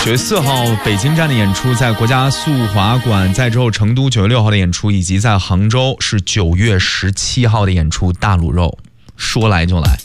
9月4号北京站的演出，在国家速滑馆，在之后成都9月6号的演出，以及在杭州是9月17号的演出。大卤肉说来就来。